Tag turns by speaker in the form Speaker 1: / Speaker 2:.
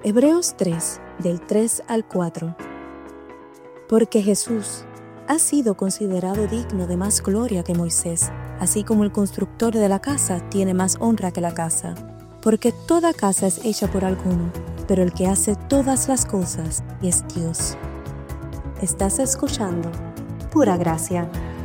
Speaker 1: Hebreos 3, del 3 al 4. Porque Jesús ha sido considerado digno de más gloria que Moisés, así como el constructor de la casa tiene más honra que la casa. Porque toda casa es hecha por alguno, pero el que hace todas las cosas es Dios. Estás escuchando Pura Gracia.